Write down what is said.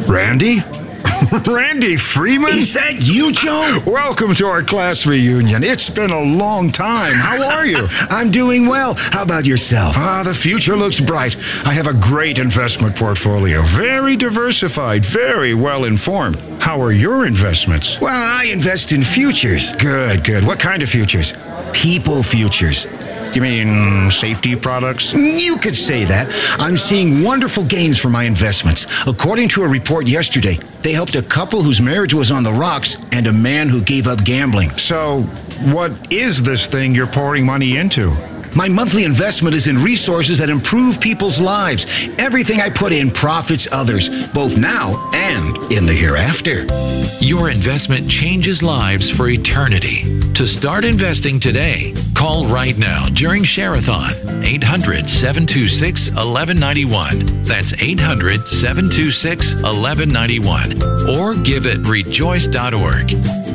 Randy? Randy Freeman? Is that you, Joe? Welcome to our class reunion. It's been a long time. How are you? I'm doing well. How about yourself? The future looks bright. I have a great investment portfolio. Very diversified, very well informed. How are your investments? Well, I invest in futures. Good, good. What kind of futures? People futures. You mean safety products? You could say that. I'm seeing wonderful gains for my investments. According to a report yesterday, they helped a couple whose marriage was on the rocks and a man who gave up gambling. So, what is this thing you're pouring money into? My monthly investment is in resources that improve people's lives. Everything I put in profits others, both now and in the hereafter. Your investment changes lives for eternity. To start investing today, call right now during Share-a-thon, 800-726-1191. That's 800-726-1191. Or give at rejoice.org.